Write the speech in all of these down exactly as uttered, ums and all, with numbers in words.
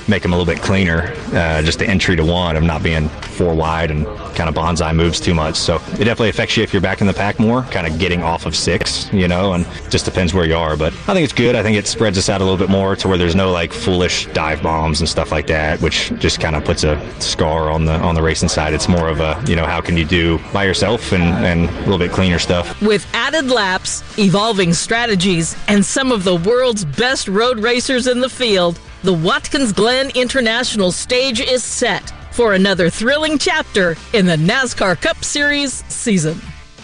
make them a little bit cleaner, uh, just the entry to one of not being four wide and kind of bonsai moves too much. So it definitely affects you if you're back in the pack more, kind of getting off of six, you know, and just depends where you are. But I think it's good. I think it spreads us out a little bit more to where there's no like foolish dive bombs and stuff like that, which just kind of puts a scar on the on the racing side. It's more of a, you know, how can you do by yourself and, and a little bit cleaner stuff. With added laps, evolving strategies, and some of the world's best road racers in the field, the Watkins Glen International stage is set for another thrilling chapter in the NASCAR Cup Series season.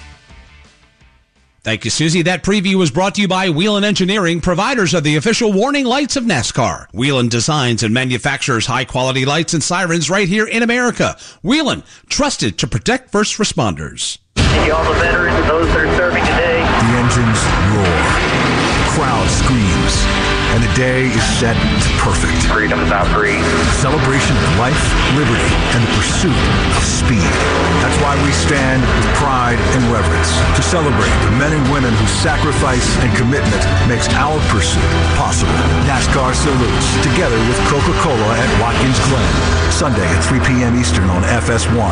Thank you, Susie. That preview was brought to you by Whelen Engineering, providers of the official warning lights of NASCAR. Whelen designs and manufactures high-quality lights and sirens right here in America. Whelen, trusted to protect first responders. Thank you all the veterans and those that are serving today. The engines roar. Crowd screams. And the day is set to perfect. Freedom is out free. Celebration of life, liberty, and the pursuit of speed. That's why we stand with pride and reverence to celebrate the men and women whose sacrifice and commitment makes our pursuit possible. NASCAR salutes, together with Coca-Cola at Watkins Glen. Sunday at three p.m. Eastern on F S one.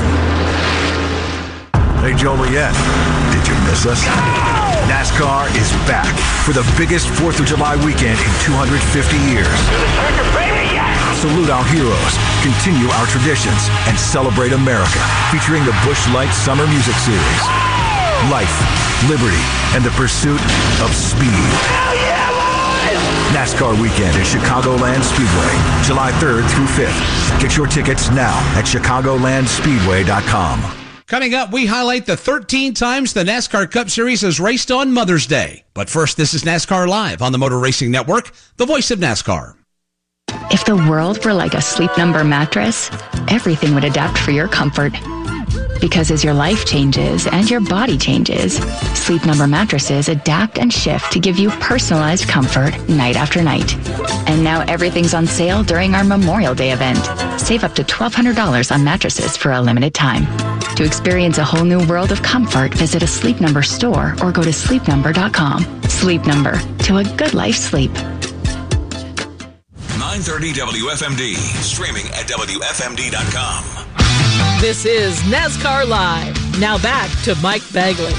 Hey, Joliet, did you miss us? NASCAR is back for the biggest fourth of July weekend in two hundred fifty years. Salute our heroes, continue our traditions, and celebrate America, featuring the Busch Light Summer Music Series. Life, liberty, and the pursuit of speed. NASCAR weekend at Chicagoland Speedway, July third through fifth. Get your tickets now at chicagoland speedway dot com. Coming up, we highlight the thirteen times the NASCAR Cup Series has raced on Mother's Day. But first, this is NASCAR Live on the Motor Racing Network, the voice of NASCAR. If the world were like a Sleep Number mattress, everything would adapt for your comfort. Because as your life changes and your body changes, Sleep Number mattresses adapt and shift to give you personalized comfort night after night. And now everything's on sale during our Memorial Day event. Save up to twelve hundred dollars on mattresses for a limited time. To experience a whole new world of comfort, visit a Sleep Number store or go to sleep number dot com. Sleep Number, to a good life sleep. nine thirty W F M D, streaming at W F M D dot com. This is NASCAR Live. Now back to Mike Bagley.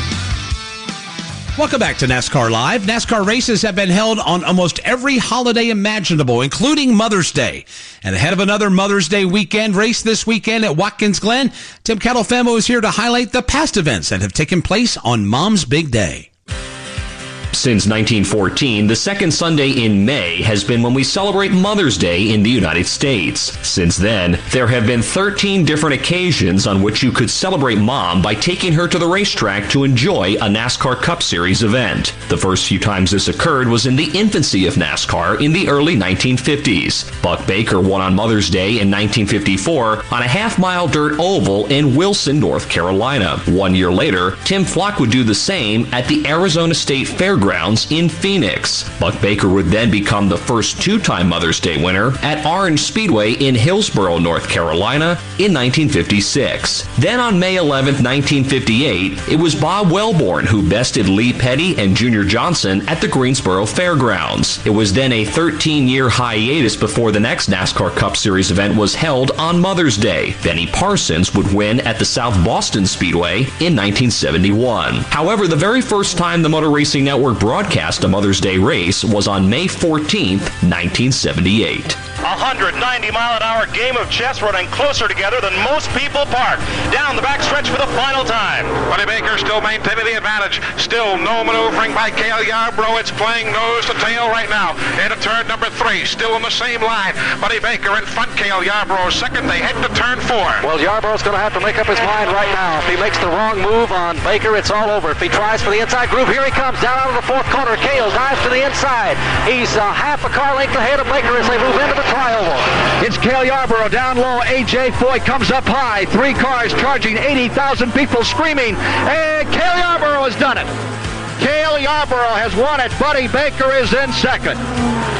Welcome back to NASCAR Live. NASCAR races have been held on almost every holiday imaginable, including Mother's Day. And ahead of another Mother's Day weekend race this weekend at Watkins Glen, Tim Catalfamo is here to highlight the past events that have taken place on Mom's Big Day. Since nineteen fourteen, the second Sunday in May has been when we celebrate Mother's Day in the United States. Since then, there have been thirteen different occasions on which you could celebrate Mom by taking her to the racetrack to enjoy a NASCAR Cup Series event. The first few times this occurred was in the infancy of NASCAR in the early nineteen fifties. Buck Baker won on Mother's Day in nineteen fifty-four on a half-mile dirt oval in Wilson, North Carolina. One year later, Tim Flock would do the same at the Arizona State Fairgrounds in Phoenix. Buck Baker would then become the first two-time Mother's Day winner at Orange Speedway in Hillsborough, North Carolina in nineteen fifty-six. Then on May eleventh, nineteen fifty-eight, it was Bob Wellborn who bested Lee Petty and Junior Johnson at the Greensboro Fairgrounds. It was then a thirteen-year hiatus before the next NASCAR Cup Series event was held on Mother's Day. Benny Parsons would win at the South Boston Speedway in nineteen seventy-one. However, the very first time the Motor Racing Network broadcast a Mother's Day race was on May fourteenth, nineteen seventy-eight. one hundred ninety mile an hour game of chess running closer together than most people park. Down the backstretch for the final time. Buddy Baker still maintaining the advantage. Still no maneuvering by Cale Yarborough. It's playing nose to tail right now. Into turn number three. Still in the same line. Buddy Baker in front. Cale Yarborough second. They head to turn four. Well, Yarborough's going to have to make up his mind right now. If he makes the wrong move on Baker, it's all over. If he tries for the inside groove, here he comes down out of the fourth corner. Cale dives to the inside. He's uh, half a car length ahead of Baker as they move into the tri-oval. It's Cale Yarborough down low. A J Foy comes up high. Three cars charging, eighty thousand people screaming. And Cale Yarborough has done it. Cale Yarborough has won it. Buddy Baker is in second.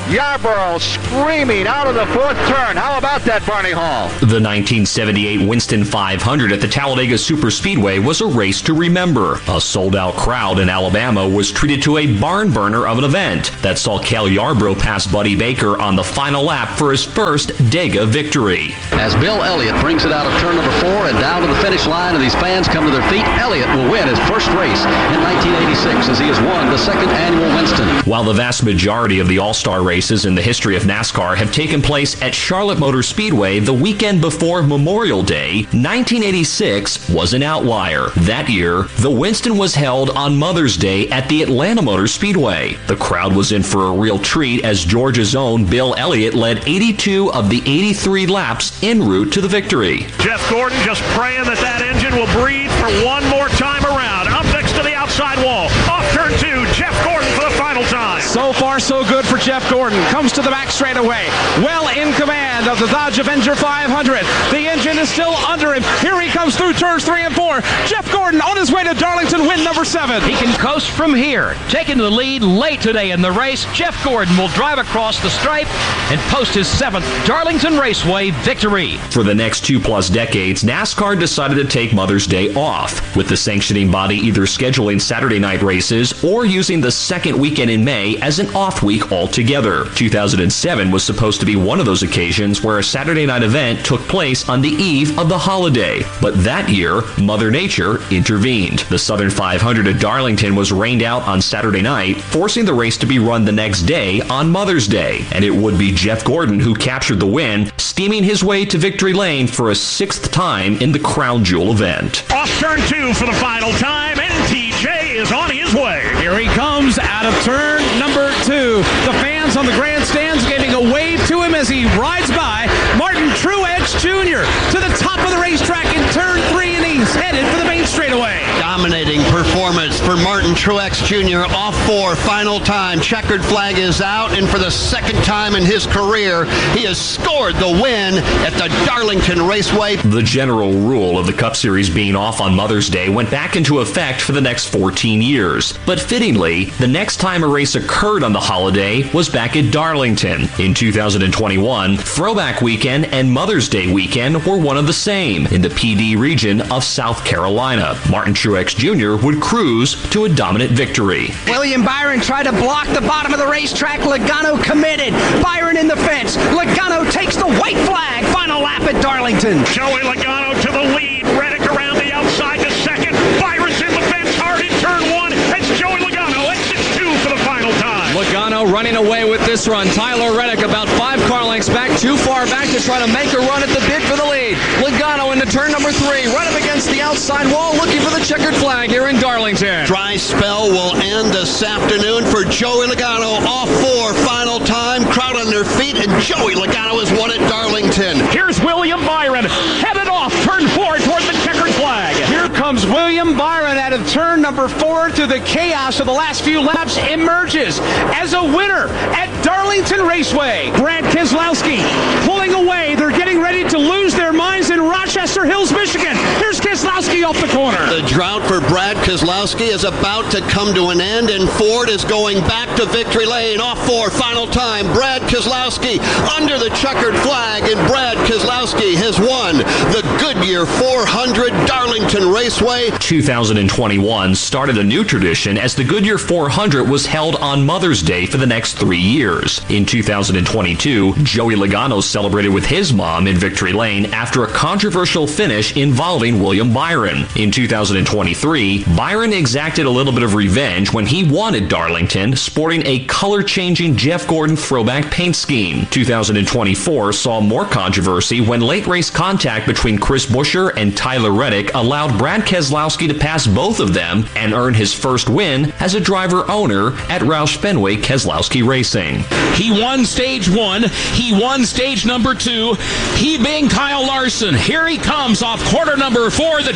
Yarborough screaming out of the fourth turn. How about that, Barney Hall? The nineteen seventy-eight Winston five hundred at the Talladega Superspeedway was a race to remember. A sold-out crowd in Alabama was treated to a barn burner of an event that saw Cale Yarborough pass Buddy Baker on the final lap for his first Dega victory. As Bill Elliott brings it out of turn number four and down to the finish line, and these fans come to their feet, Elliott will win his first race in nineteen eighty-six as he has won the second annual Winston. While the vast majority of the All-Star races in the history of NASCAR have taken place at Charlotte Motor Speedway the weekend before Memorial Day, nineteen eighty-six was an outlier. That year, the Winston was held on Mother's Day at the Atlanta Motor Speedway. The crowd was in for a real treat as Georgia's own Bill Elliott led eighty-two of the eighty-three laps en route to the victory. Jeff Gordon just praying that that engine will breathe for one more time around. Up next to the outside wall. Off turn two, Jeff Gordon for the final time. So far, so good for Jeff Gordon. Comes to the back straightaway. Well in command of the Dodge Avenger five hundred. The engine is still under him. Here he comes through turns three and four. Jeff Gordon on his way to Darlington, win number seven. He can coast from here. Taking the lead late today in the race, Jeff Gordon will drive across the stripe and post his seventh Darlington Raceway victory. For the next two plus decades, NASCAR decided to take Mother's Day off, with the sanctioning body either scheduling Saturday night races or using the second weekend in May as an off week altogether. two thousand seven was supposed to be one of those occasions where a Saturday night event took place on the eve of the holiday. But that year, Mother Nature intervened. The Southern five hundred at Darlington was rained out on Saturday night, forcing the race to be run the next day on Mother's Day. And it would be Jeff Gordon who captured the win, steaming his way to victory lane for a sixth time in the Crown Jewel event. Off turn two for the final time, and T J is on his way. Here he comes out of turn number two. The fans on the grandstands giving a wave to him as he rides by. Martin Truex Junior to the top of the racetrack in turn three, and he's headed for the main straightaway. Dominating performance for Martin Truex Junior Off four, final time. Checkered flag is out, and for the second time in his career, he has scored the win at the Darlington Raceway. The general rule of the Cup Series being off on Mother's Day went back into effect for the next fourteen years. But fittingly, the next time a race occurred on the holiday was back at Darlington. In two thousand twenty-one, Throwback Weekend and Mother's Day Weekend were one of the same in the P D region of South Carolina. Martin Truex Junior would cruise to a dominant victory. William Byron tried to block the bottom of the racetrack. Logano committed. Byron in the fence. Logano takes the white flag. Final lap at Darlington. Joey Logano to the lead. Reddick around the outside to second. Byron's in the fence hard in turn one. It's Joey Logano. Exits two for the final time. Logano running away with this run. Tyler Reddick about five car lengths back, too far back to try to make a run at the bid for the lead. Logano into turn number three, right up against the outside wall, looking for the checkered flag here in Darlington. Dry spell will end this afternoon for Joey Logano. Off four, final time. Crowd on their feet, and Joey Logano has won at Darlington. Here's William Byron, headed off turn four toward the checkered flag. Here comes William Byron out of turn number four through the chaos of the last few laps, emerges as a winner at Darlington Raceway. Brad Keselowski pulling away. They're getting ready to lose their minds in Rochester Hills, Michigan. Here's Keselowski off the corner. The drought for Brad Keselowski is about to come to an end, and Ford is going back to victory lane. Off four, final time. Brad Keselowski under the checkered flag, and Brad Keselowski has won the Goodyear four hundred Darlington Raceway. two thousand twenty-one started a new tradition as the Goodyear four hundred was held on Mother's Day for the next three years. In two thousand twenty-two, Joey Logano celebrated with his mom in victory lane after a controversial finish involving William Byron. In two thousand twenty-three, Byron exacted a little bit of revenge when he won at Darlington, sporting a color-changing Jeff Gordon throwback paint scheme. two thousand twenty-four saw more controversy when late race contact between Chris Buescher and Tyler Reddick allowed Brad Keselowski to pass both of them and earn his first win as a driver-owner at Roush Fenway Keselowski Racing. He won stage one. He won stage number two. He being Kyle Larson. Here he comes off quarter number four. The checkered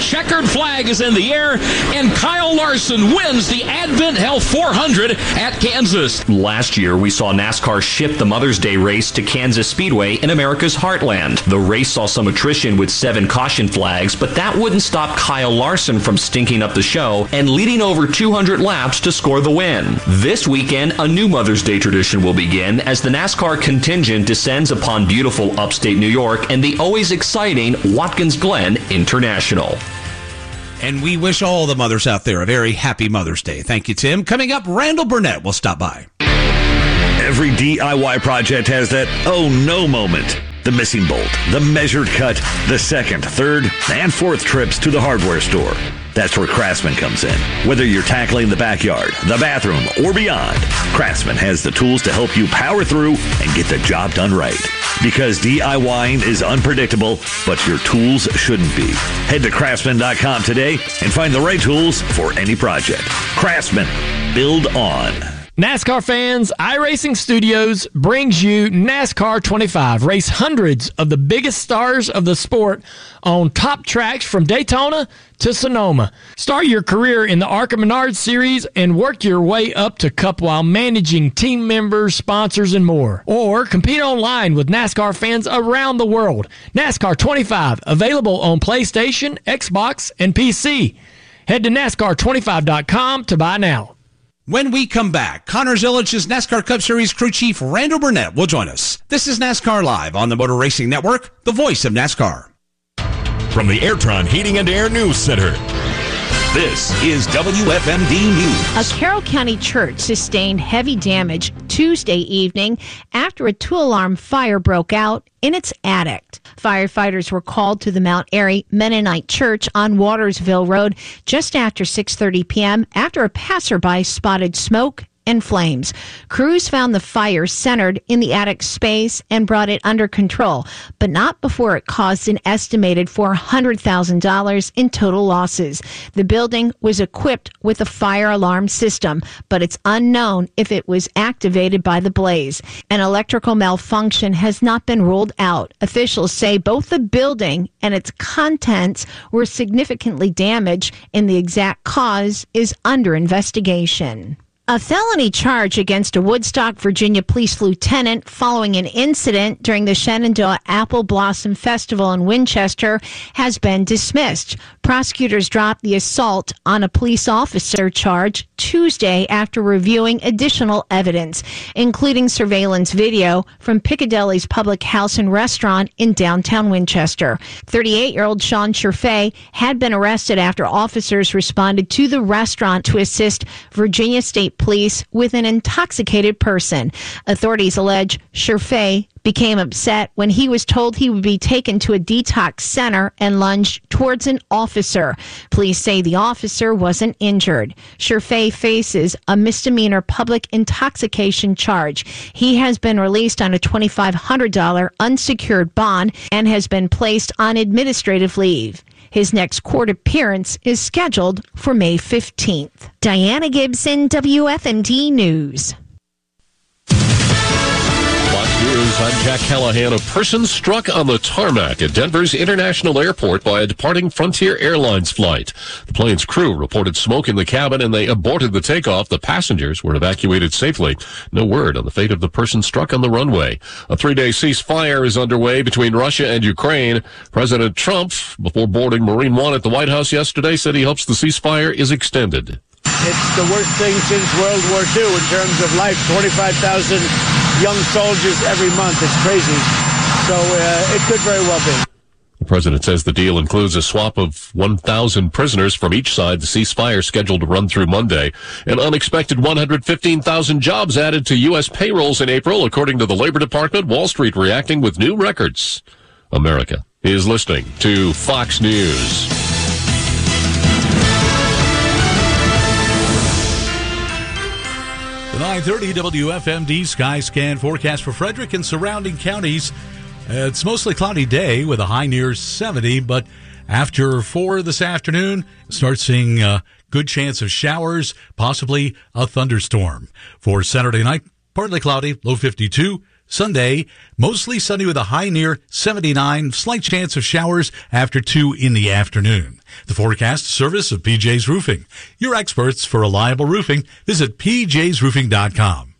flag is in the air, and Kyle Larson wins the Advent Health four hundred at Kansas. Last year, we saw NASCAR ship the Mother's Day race to Kansas Speedway in America's heartland. The race saw some attrition with seven caution flags, but that wouldn't stop Kyle Larson from stinking up the show and leading over two hundred laps to score the win. This weekend, a new Mother's Day tradition will begin as the NASCAR contingent descends upon beautiful upstate New York and the always exciting Watkins Glen International. And we wish all the mothers out there a very happy Mother's Day. Thank you, Tim. Coming up, Randall Burnett will stop by. Every D I Y project has that oh no moment. The missing bolt, the measured cut, the second, third, and fourth trips to the hardware store. That's where Craftsman comes in. Whether you're tackling the backyard, the bathroom, or beyond, Craftsman has the tools to help you power through and get the job done right. Because DIYing is unpredictable, but your tools shouldn't be. Head to craftsman dot com today and find the right tools for any project. Craftsman. Build on. NASCAR fans, iRacing Studios brings you NASCAR twenty-five. Race hundreds of the biggest stars of the sport on top tracks from Daytona to Sonoma. Start your career in the ARCA Menards Series and work your way up to Cup while managing team members, sponsors, and more. Or compete online with NASCAR fans around the world. NASCAR twenty-five, available on PlayStation, Xbox, and P C. Head to NASCAR twenty-five dot com to buy now. When we come back, Connor Zilich's NASCAR Cup Series crew chief Randall Burnett will join us. This is NASCAR Live on the Motor Racing Network, the voice of NASCAR. From the Airtron Heating and Air News Center, this is W F M D News. A Carroll County church sustained heavy damage Tuesday evening after a two-alarm fire broke out in its attic. Firefighters were called to the Mount Airy Mennonite Church on Watersville Road just after six thirty p.m. after a passerby spotted smoke and flames. Crews found the fire centered in the attic space and brought it under control, but not before it caused an estimated four hundred thousand dollars in total losses. The building was equipped with a fire alarm system, but it's unknown if it was activated by the blaze. An electrical malfunction has not been ruled out. Officials say both the building and its contents were significantly damaged, and the exact cause is under investigation. A felony charge against a Woodstock, Virginia police lieutenant following an incident during the Shenandoah Apple Blossom Festival in Winchester has been dismissed. Prosecutors dropped the assault on a police officer charge Tuesday after reviewing additional evidence, including surveillance video from Piccadilly's Public House and Restaurant in downtown Winchester. thirty-eight-year-old Sean Sherfay had been arrested after officers responded to the restaurant to assist Virginia State Police with an intoxicated person. Authorities allege Sherfay became upset when he was told he would be taken to a detox center and lunged towards an officer. Police say the officer wasn't injured. Sherfay faces a misdemeanor public intoxication charge. He has been released on a twenty-five hundred dollars unsecured bond and has been placed on administrative leave. His next court appearance is scheduled for May fifteenth. Diana Gibson, W F M D News. News, I'm Jack Callahan. A person struck on the tarmac at Denver's International Airport by a departing Frontier Airlines flight. The plane's crew reported smoke in the cabin and they aborted the takeoff. The passengers were evacuated safely. No word on the fate of the person struck on the runway. A three-day ceasefire is underway between Russia and Ukraine. President Trump, before boarding Marine One at the White House yesterday, said he hopes the ceasefire is extended. It's the worst thing since World War Two in terms of life. twenty-five thousand young soldiers every month. It's crazy. So uh, it could very well be. The president says the deal includes a swap of one thousand prisoners from each side. The ceasefire scheduled to run through Monday. An unexpected one hundred fifteen thousand jobs added to U S payrolls in April, according to the Labor Department. Wall Street reacting with new records. America is listening to Fox News. nine thirty W F M D Sky Scan forecast for Frederick and surrounding counties. Uh, it's mostly cloudy day with a high near seventy, but after four this afternoon, start seeing a good chance of showers, possibly a thunderstorm. For Saturday night, partly cloudy, low fifty-two. Sunday, mostly sunny with a high near seventy-nine, slight chance of showers after two in the afternoon. The forecast service of P J's Roofing. Your experts for reliable roofing. Visit P Js roofing dot com.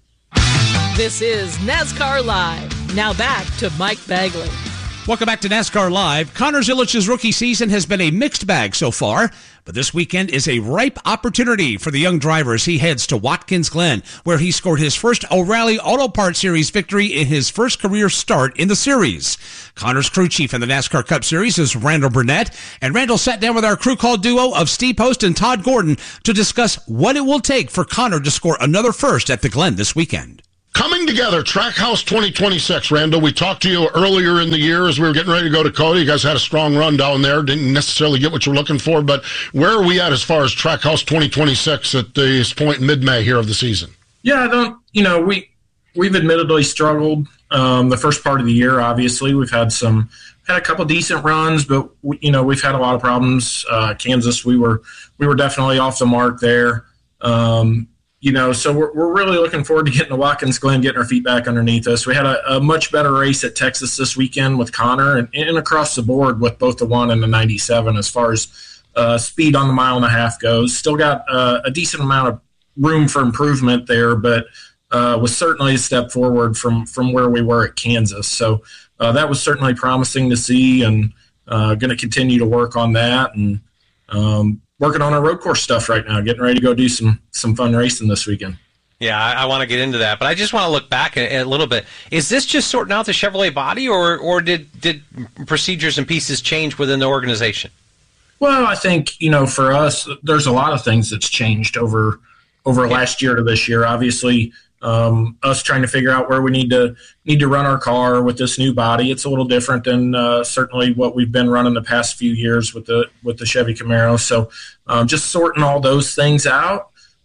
This is NASCAR Live. Now back to Mike Bagley. Welcome back to NASCAR Live. Connor Zilich's rookie season has been a mixed bag so far, but this weekend is a ripe opportunity for the young driver as he heads to Watkins Glen, where he scored his first O'Reilly Auto Parts Series victory in his first career start in the series. Connor's crew chief in the NASCAR Cup Series is Randall Burnett, and Randall sat down with our crew call duo of Steve Post and Todd Gordon to discuss what it will take for Connor to score another first at the Glen this weekend. Coming together, Trackhouse twenty twenty-six, Randall. We talked to you earlier in the year as we were getting ready to go to Cody. You guys had a strong run down there. Didn't necessarily get what you're looking for, but where are we at as far as Trackhouse twenty twenty-six at this point in mid-May here of the season? Yeah, I don't, you know, we, we've admittedly struggled um, the first part of the year, obviously. We've had some, had a couple decent runs, but, we, you know, we've had a lot of problems. Uh, Kansas, we were, we were definitely off the mark there. Um, You know, so we're we're really looking forward to getting to Watkins Glen, getting our feet back underneath us. We had a, a much better race at Texas this weekend with Connor, and, and across the board with both the one and the ninety-seven as far as uh, speed on the mile and a half goes. Still got uh, a decent amount of room for improvement there, but uh, was certainly a step forward from from where we were at Kansas. So uh, that was certainly promising to see, and uh, going to continue to work on that. And um, working on our road course stuff right now, getting ready to go do some some fun racing this weekend. Yeah, I, I want to get into that, but I just want to look back a, a little bit. Is this just sorting out the Chevrolet body, or or did did procedures and pieces change within the organization? Well, I think, you know, for us, there's a lot of things that's changed over over yeah. last year to this year. Obviously, um, us trying to figure out where we need to need to run our car with this new body. It's a little different than uh, certainly what we've been running the past few years with the with the Chevy Camaro. So um, just sorting all those things out.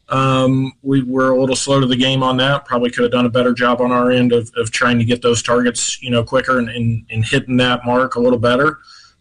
Um, we were a little slow to the game on that. Probably could have done a better job on our end of, of trying to get those targets, you know, quicker and, and, and hitting that mark a little better.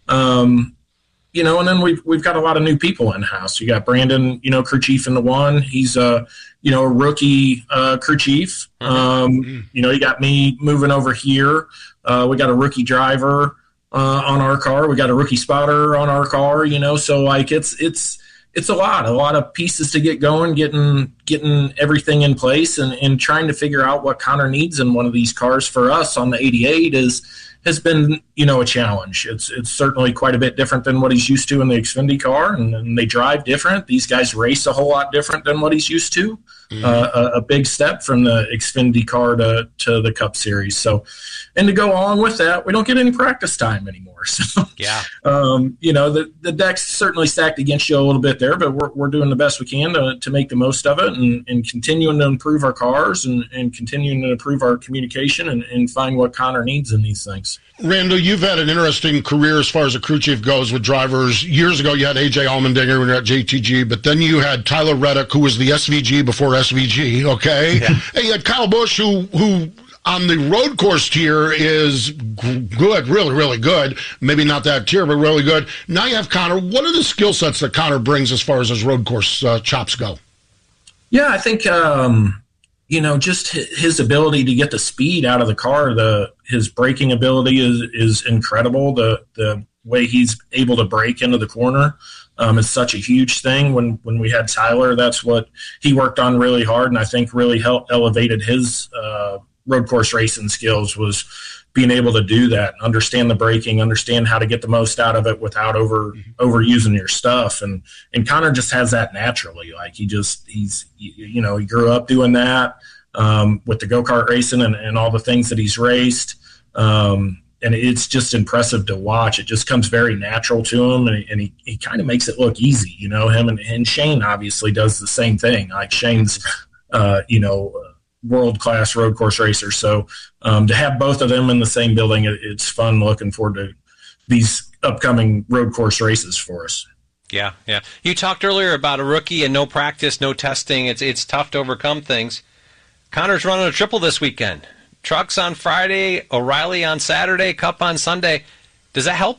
Um, you know, and then we've, we've got a lot of new people in house. You got Brandon, you know, crew chief in the one. He's a, you know, a rookie, uh, crew chief. Um, mm-hmm. you know, you got me moving over here. Uh, we got a rookie driver, uh, on our car. We got a rookie spotter on our car, you know, so like it's, it's, It's a lot, a lot of pieces to get going, getting getting everything in place, and, and trying to figure out what Connor needs in one of these cars. For us on the eighty-eight is has been, you know, a challenge. It's it's certainly quite a bit different than what he's used to in the Xfinity car, and, and they drive different. These guys race a whole lot different than what he's used to. Mm-hmm. Uh, a, a big step from the Xfinity car to, to the Cup Series. So, and to go along with that, we don't get any practice time anymore. So, yeah, um, you know, the, the deck's certainly stacked against you a little bit there, but we're, we're doing the best we can to, to make the most of it, and, and continuing to improve our cars, and, and continuing to improve our communication, and, and find what Connor needs in these things. Randall, you've had an interesting career as far as a crew chief goes with drivers. Years ago, you had A J Allmendinger when you were at J T G, but then you had Tyler Reddick, who was the S V G before S V G, okay? Yeah. And you had Kyle Busch, who who on the road course tier is good, really, really good. Maybe not that tier, but really good. Now you have Connor. What are the skill sets that Connor brings as far as his road course uh, chops go? Yeah, I think, um, you know, just his ability to get the speed out of the car, the his braking ability is is incredible. The the way he's able to brake into the corner um, is such a huge thing. When when we had Tyler, that's what he worked on really hard, and I think really helped elevated his uh, road course racing skills, was being able to do that, understand the braking, understand how to get the most out of it without over mm-hmm. overusing your stuff. And and Connor just has that naturally. Like he just he's you know he grew up doing that um, with the go-kart racing and, and all the things that he's raced. Um, and it's just impressive to watch. It just comes very natural to him, and, and he, he kind of makes it look easy. You know, him and, and Shane obviously does the same thing. Like Shane's, uh, you know, world-class road course racer. So um, to have both of them in the same building, it, it's fun. Looking forward to these upcoming road course races for us. Yeah, yeah. You talked earlier about a rookie and no practice, no testing. It's it's tough to overcome things. Connor's running a triple this weekend. Trucks on Friday, O'Reilly on Saturday, Cup on Sunday. Does that help?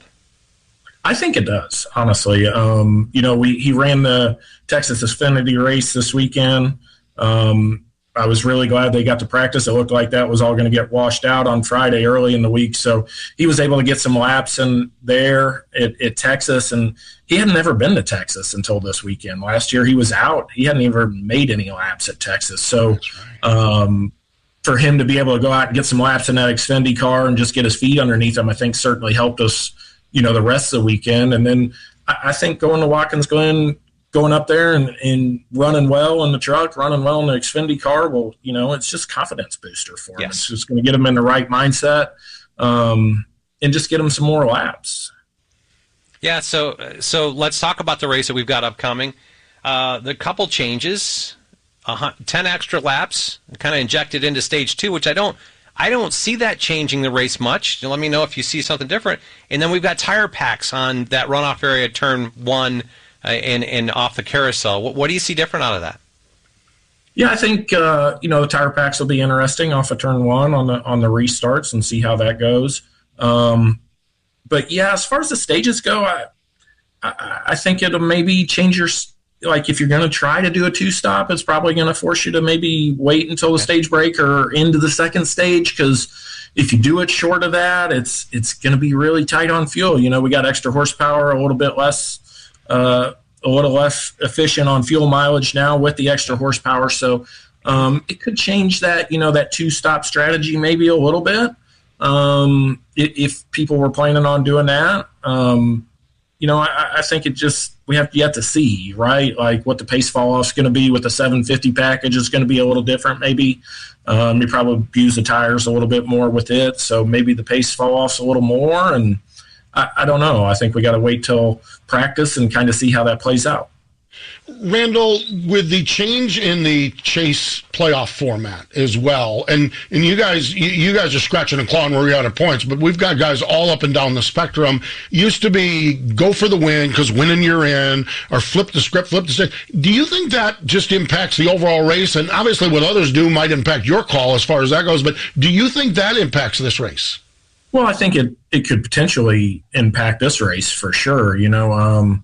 I think it does, honestly. Um, you know, we he ran the Texas Xfinity race this weekend. Um, I was really glad they got to practice. It looked like that was all going to get washed out on Friday early in the week. So he was able to get some laps in there at, at Texas, and he had never been to Texas until this weekend. Last year he was out. He hadn't even made any laps at Texas. So um, for him to be able to go out and get some laps in that Xfinity car and just get his feet underneath him, I think certainly helped us, you know, the rest of the weekend. And then I, I think going to Watkins Glen, going up there and, and running well in the truck, running well in the Xfinity car, well, you know, it's just confidence booster for him. Yes. It's just going to get him in the right mindset um, and just get him some more laps. Yeah, so so let's talk about the race that we've got upcoming. Uh, the couple changes, uh, ten extra laps, kind of injected into stage two, which I don't I don't see that changing the race much. Let me know if you see something different. And then we've got tire packs on that runoff area, turn one, uh, and, and off the carousel. What, what do you see different out of that? Yeah, I think uh, you know the tire packs will be interesting off of turn one on the on the restarts and see how that goes. Um, but yeah, as far as the stages go, I I, I think it'll maybe change your like if you're going to try to do a two stop, it's probably going to force you to maybe wait until the stage break or into the second stage, because if you do it short of that, it's it's going to be really tight on fuel. You know, we got extra horsepower, a little bit less. Uh, a little less efficient on fuel mileage now with the extra horsepower. So um, it could change that, you know, that two-stop strategy maybe a little bit um, if, if people were planning on doing that. Um, you know, I, I think it just – we have yet to see, right, like what the pace fall-off is going to be with the seven fifty package is going to be a little different maybe. Um, you probably use the tires a little bit more with it, so maybe the pace fall-off's a little more, and – I don't know. I think we got to wait till practice and kind of see how that plays out. Randall, with the change in the Chase playoff format as well, and and you guys you, you guys are scratching and clawing where you're out of points, but we've got guys all up and down the spectrum. Used to be go for the win because winning you're in, or flip the script, flip the script. Do you think that just impacts the overall race? And obviously what others do might impact your call as far as that goes, but do you think that impacts this race? Well, I think it, it could potentially impact this race for sure. You know, um,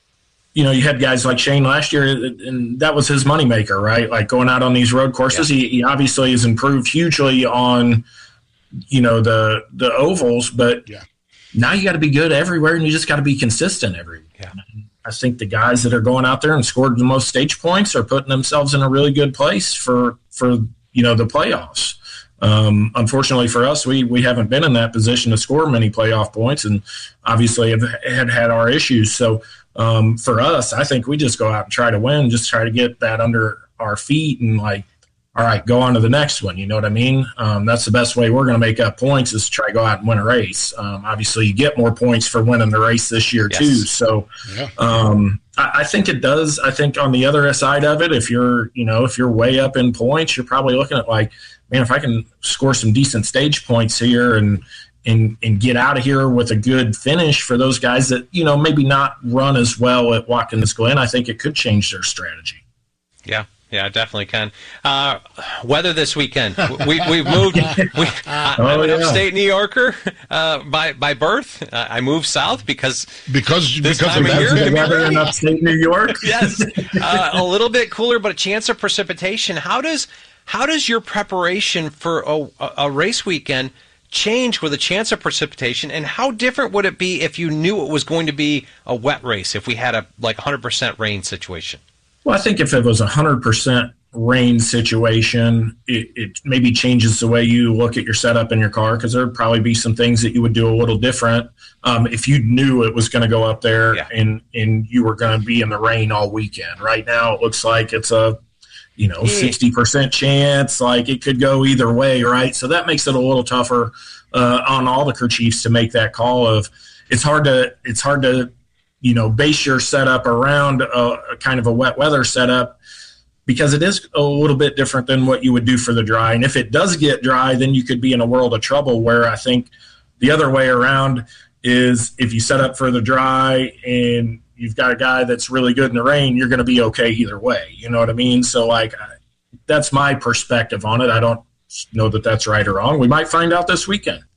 you know, you had guys like Shane last year, and that was his moneymaker, right? Like going out on these road courses, yeah. he, he obviously has improved hugely on, you know, the the ovals, but yeah. now you got to be good everywhere, and you just got to be consistent everywhere. Yeah. I think the guys that are going out there and scored the most stage points are putting themselves in a really good place for for you know the playoffs. Um, unfortunately for us, we, we haven't been in that position to score many playoff points, and obviously have had had our issues. So um, for us, I think we just go out and try to win, just try to get that under our feet and like, all right, go on to the next one. You know what I mean? Um, that's the best way we're going to make up points is to try to go out and win a race. Um, obviously you get more points for winning the race this year yes. too. So yeah. um, I, I think it does. I think on the other side of it, if you're, you know, if you're way up in points, you're probably looking at like, man, if I can score some decent stage points here and and and get out of here with a good finish for those guys that, you know, maybe not run as well at Watkins Glen, I think it could change their strategy. Yeah, yeah, it definitely can. Uh, weather this weekend. We, we've moved. We, I, oh, I'm an yeah. upstate New Yorker uh, by by birth. Uh, I moved south because because this because time of year the weather in upstate New York. Yes, uh, a little bit cooler, but a chance of precipitation. How does How does your preparation for a, a race weekend change with a chance of precipitation, and how different would it be if you knew it was going to be a wet race, if we had a like one hundred percent rain situation? Well, I think if it was a one hundred percent rain situation, it, it maybe changes the way you look at your setup in your car, because there would probably be some things that you would do a little different um, if you knew it was going to go up there yeah. and, and you were going to be in the rain all weekend. Right now it looks like it's a you know, sixty percent chance, like it could go either way, right? So that makes it a little tougher uh, on all the crew chiefs to make that call of it's hard to, it's hard to, you know, base your setup around a, a kind of a wet weather setup, because it is a little bit different than what you would do for the dry. And if it does get dry, then you could be in a world of trouble, where I think the other way around is if you set up for the dry and you've got a guy that's really good in the rain, you're going to be okay either way. You know what I mean? So, like, that's my perspective on it. I don't know that that's right or wrong. We might find out this weekend.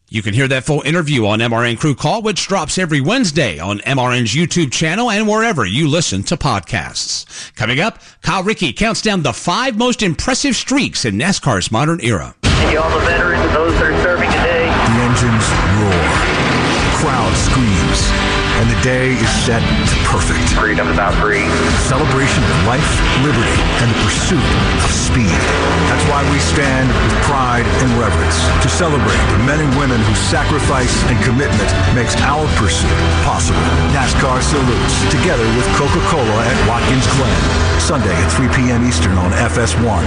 You can hear that full interview on M R N Crew Call, which drops every Wednesday on M R N's YouTube channel and wherever you listen to podcasts. Coming up, Kyle Rickey counts down the five most impressive streaks in NASCAR's modern era. To all the veterans and those that are serving today. The engines roar. Crowd screams. And the day is set to perfect. Freedom is out free. Celebration of life, liberty, and the pursuit of speed. That's why we stand with pride and reverence to celebrate the men and women whose sacrifice and commitment makes our pursuit possible. NASCAR salutes, together with Coca-Cola at Watkins Glen. Sunday at three p.m. Eastern on F S one.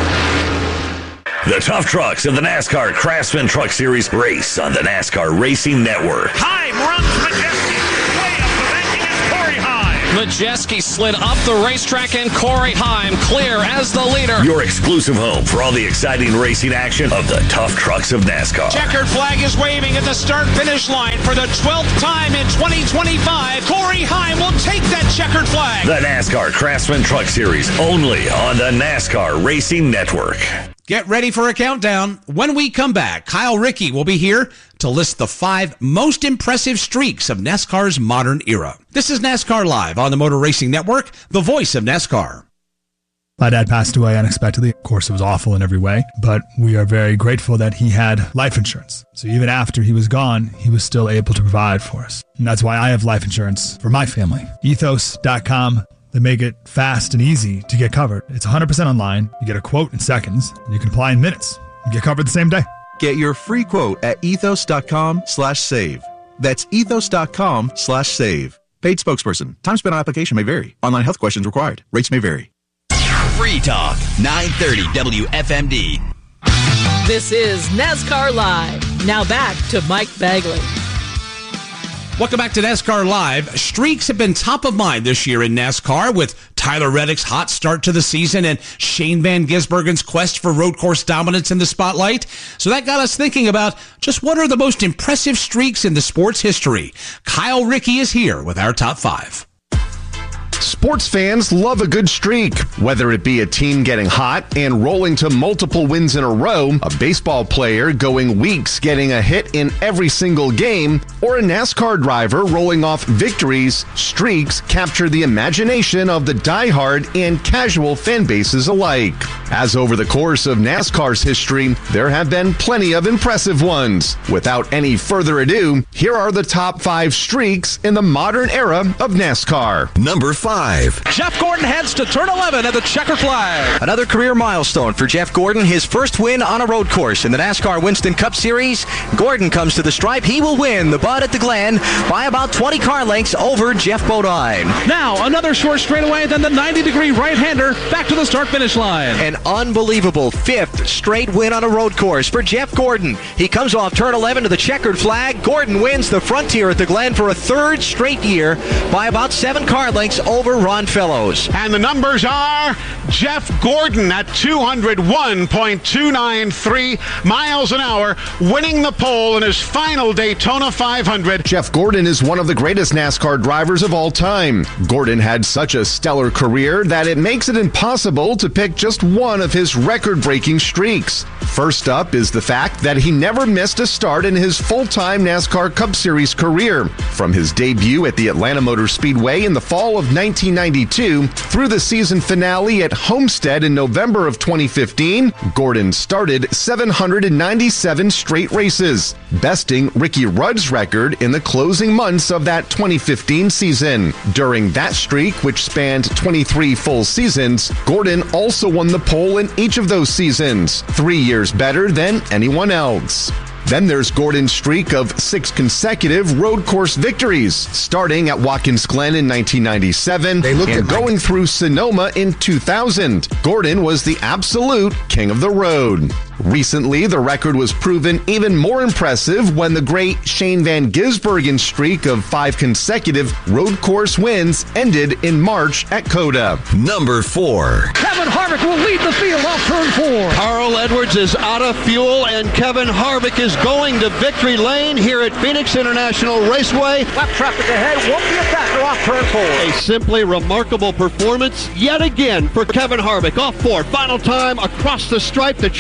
The tough trucks of the NASCAR Craftsman Truck Series race on the NASCAR Racing Network. Heim runs Majeski. Way up the banking is Corey Heim. Majeski slid up the racetrack and Corey Heim clear as the leader. Your exclusive home for all the exciting racing action of the tough trucks of NASCAR. Checkered flag is waving at the start-finish line for the twelfth time in twenty twenty-five. Corey Heim will take that checkered flag. The NASCAR Craftsman Truck Series, only on the NASCAR Racing Network. Get ready for a countdown. When we come back, Kyle Rickey will be here to list the five most impressive streaks of NASCAR's modern era. This is NASCAR Live on the Motor Racing Network, the voice of NASCAR. My dad passed away unexpectedly. Of course, it was awful in every way, but we are very grateful that he had life insurance. So even after he was gone, he was still able to provide for us. And that's why I have life insurance for my family. ethos dot com. They make it fast and easy to get covered. It's one hundred percent online. You get a quote in seconds, and you can apply in minutes. You get covered the same day. Get your free quote at ethos dot com slash save. That's ethos dot com slash save. Paid spokesperson. Time spent on application may vary. Online health questions required. Rates may vary. Free Talk, nine thirty W F M D. This is NASCAR Live. Now back to Mike Bagley. Welcome back to NASCAR Live. Streaks have been top of mind this year in NASCAR with Tyler Reddick's hot start to the season and Shane Van Gisbergen's quest for road course dominance in the spotlight. So that got us thinking about just what are the most impressive streaks in the sport's history. Kyle Rickey is here with our top five. Sports fans love a good streak. Whether it be a team getting hot and rolling to multiple wins in a row, a baseball player going weeks getting a hit in every single game, or a NASCAR driver rolling off victories, streaks capture the imagination of the diehard and casual fan bases alike. As over the course of NASCAR's history, there have been plenty of impressive ones. Without any further ado, here are the top five streaks in the modern era of NASCAR. Number five. Jeff Gordon heads to turn eleven at the checkered flag. Another career milestone for Jeff Gordon, his first win on a road course in the NASCAR Winston Cup Series. Gordon comes to the stripe. He will win the Bud at the Glen by about twenty car lengths over Jeff Bodine. Now, another short straightaway, then the ninety degree right-hander back to the start-finish line. An unbelievable fifth straight win on a road course for Jeff Gordon. He comes off turn eleven to the checkered flag. Gordon wins the Frontier at the Glen for a third straight year by about seven car lengths over Ron Fellows. And the numbers are Jeff Gordon at two hundred one point two nine three miles an hour, winning the pole in his final Daytona five hundred. Jeff Gordon is one of the greatest NASCAR drivers of all time. Gordon had such a stellar career that it makes it impossible to pick just one of his record-breaking streaks. First up is the fact that he never missed a start in his full-time NASCAR Cup Series career. From his debut at the Atlanta Motor Speedway in the fall of nineteen ninety-two through the season finale at Homestead in November of twenty fifteen, Gordon started seven hundred ninety-seven straight races, besting Ricky Rudd's record in the closing months of that twenty fifteen season. During that streak, which spanned twenty-three full seasons, Gordon also won the pole in each of those seasons, three years better than anyone else. Then there's Gordon's streak of six consecutive road course victories, starting at Watkins Glen in nineteen ninety-seven and going through Sonoma in two thousand. Gordon was the absolute king of the road. Recently, the record was proven even more impressive when the great Shane Van Gisbergen's streak of five consecutive road course wins ended in March at COTA. Number four. Kevin Harvick will lead the field off turn four. Carl Edwards is out of fuel, and Kevin Harvick is going to victory lane here at Phoenix International Raceway. Left traffic ahead won't be a factor off turn four. A simply remarkable performance yet again for Kevin Harvick. Off four, final time across the stripe, the checkered flag.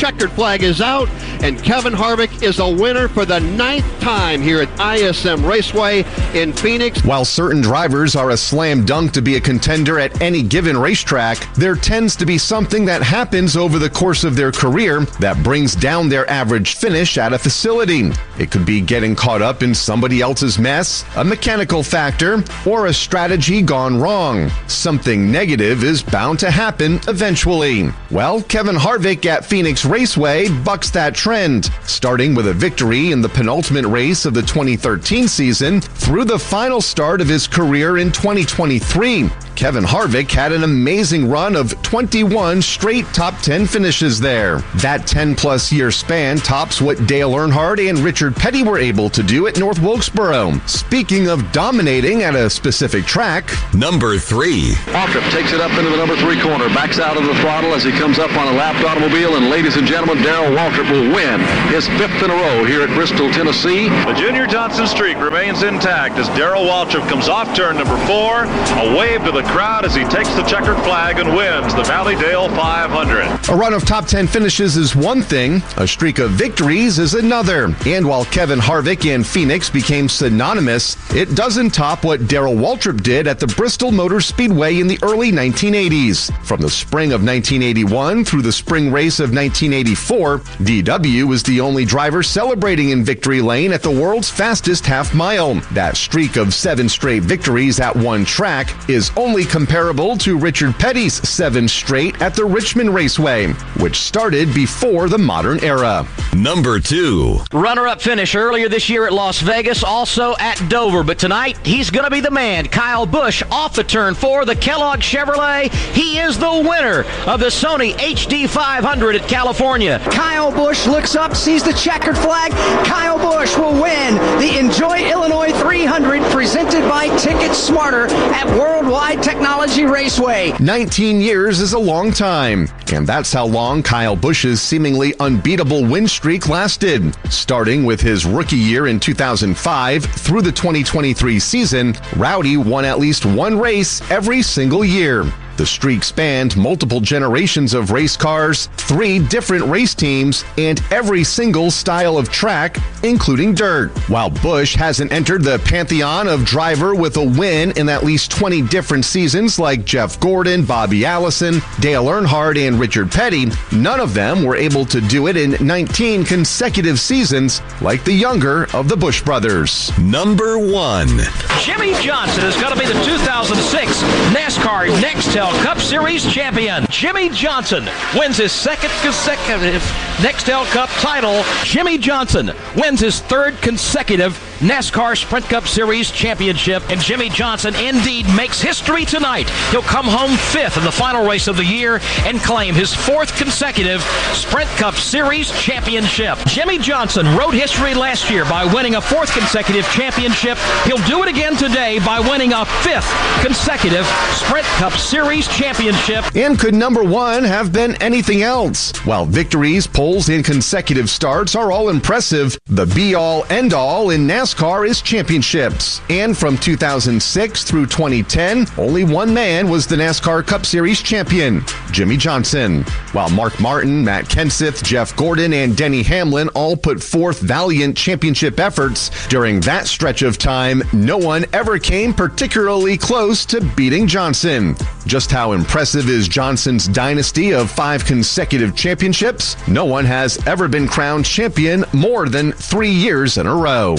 flag is out, and Kevin Harvick is a winner for the ninth time here at I S M Raceway in Phoenix. While certain drivers are a slam dunk to be a contender at any given racetrack, there tends to be something that happens over the course of their career that brings down their average finish at a facility. It could be getting caught up in somebody else's mess, a mechanical factor, or a strategy gone wrong. Something negative is bound to happen eventually. Well, Kevin Harvick at Phoenix Raceway bucks that trend, starting with a victory in the penultimate race of the twenty thirteen season through the final start of his career in twenty twenty-three. Kevin Harvick had an amazing run of twenty-one straight top ten finishes there. That ten-plus year span tops what Dale Earnhardt and Richard Petty were able to do at North Wilkesboro. Speaking of dominating at a specific track, number three. Waltrip takes it up into the number three corner, backs out of the throttle as he comes up on a lapped automobile, and ladies and gentlemen, Darrell Waltrip will win his fifth in a row here at Bristol, Tennessee. The Junior Johnson streak remains intact as Darrell Waltrip comes off turn number four. A wave to the crowd as he takes the checkered flag and wins the Valley Dale five hundred. A run of top ten finishes is one thing, a streak of victories is another. And while Kevin Harvick and Phoenix became synonymous, it doesn't top what Darrell Waltrip did at the Bristol Motor Speedway in the early nineteen eighties. From the spring of nineteen eighty-one through the spring race of nineteen eighty-four, D W was the only driver celebrating in victory lane at the world's fastest half mile. That streak of seven straight victories at one track is only comparable to Richard Petty's seven straight at the Richmond Raceway, which started before the modern era. Number two. Runner-up finish earlier this year at Las Vegas, also at Dover, but tonight he's going to be the man. Kyle Busch off the turn four, the Kellogg Chevrolet. He is the winner of the Sony H D five hundred at California. Kyle Busch looks up, sees the checkered flag. Kyle Busch will win the Enjoy Illinois three hundred presented by Ticket Smarter at Worldwide Technology Raceway. nineteen years is a long time, and that's how long Kyle Busch's seemingly unbeatable win streak lasted. Starting with his rookie year in two thousand five through the twenty twenty-three season, Rowdy won at least one race every single year. The streak spanned multiple generations of race cars, three different race teams, and every single style of track, including dirt. While Busch hasn't entered the pantheon of driver with a win in at least twenty different seasons like Jeff Gordon, Bobby Allison, Dale Earnhardt, and Richard Petty, none of them were able to do it in nineteen consecutive seasons like the younger of the Busch brothers. Number one. Jimmy Johnson is going to be the two thousand six NASCAR Nextel Cup Series champion. Jimmy Johnson wins his second consecutive Nextel Cup title. Jimmy Johnson wins his third consecutive NASCAR Sprint Cup Series championship, and Jimmy Johnson indeed makes history tonight. He'll come home fifth in the final race of the year and claim his fourth consecutive Sprint Cup Series championship. Jimmy Johnson wrote history last year by winning a fourth consecutive championship. He'll do it again today by winning a fifth consecutive Sprint Cup Series championship. And could number one have been anything else? While victories, poles, and consecutive starts are all impressive, the be-all, end-all in NASCAR is championships. And from two thousand six through twenty ten, only one man was the NASCAR Cup Series champion, Jimmy Johnson. While Mark Martin, Matt Kenseth, Jeff Gordon, and Denny Hamlin all put forth valiant championship efforts, during that stretch of time, no one ever came particularly close to beating Johnson. Just how impressive is Johnson's dynasty of five consecutive championships? No one has ever been crowned champion more than three years in a row.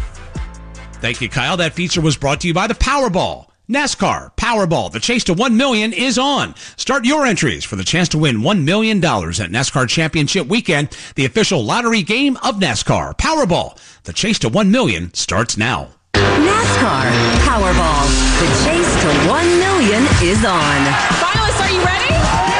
Thank you, Kyle. That feature was brought to you by the Powerball. NASCAR Powerball. The chase to one million dollars is on. Start your entries for the chance to win one million dollars at NASCAR Championship Weekend, the official lottery game of NASCAR. Powerball. The chase to one million dollars starts now. NASCAR Powerball. The chase to one million dollars is on. Finalists, are you ready?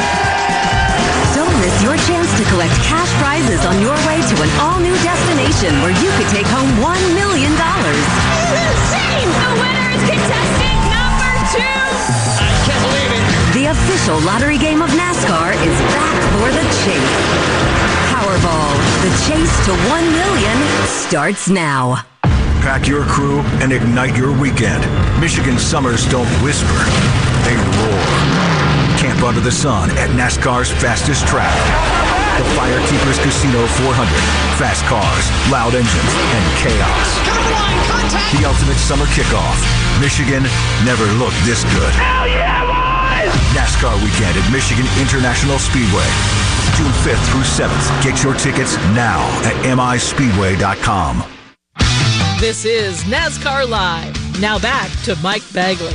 Don't miss your chance to collect cash prizes on your way to an all-new destination where you could take home one million dollars. Insane! The winner is contestant number two! I can't believe it. The official lottery game of NASCAR is back for the chase. Powerball. The chase to one million dollars starts now. Pack your crew and ignite your weekend. Michigan summers don't whisper, they roar. Camp under the sun at NASCAR's fastest track. The Firekeepers Casino four hundred. Fast cars, loud engines, and chaos. The ultimate summer kickoff. Michigan never looked this good. Hell yeah, boys! NASCAR weekend at Michigan International Speedway. June fifth through seventh. Get your tickets now at M I speedway dot com. This is NASCAR Live. Now back to Mike Bagley.